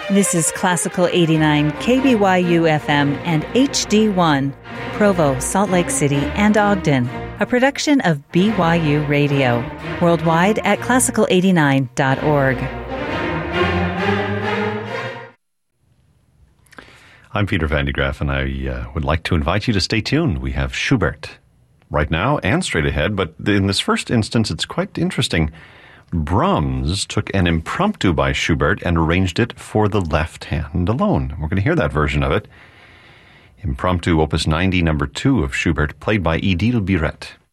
This is Classical 89 KBYU FM and HD1, Provo, Salt Lake City, and Ogden, a production of BYU Radio, worldwide at classical89.org. I'm Peter Van de Graaff, and I would like to invite you to stay tuned. We have Schubert right now and straight ahead, but in this first instance, it's quite interesting. Brahms took an impromptu by Schubert and arranged it for the left hand alone. We're going to hear that version of it. Impromptu, Opus 90, number 2 of Schubert, played by Idil Biret.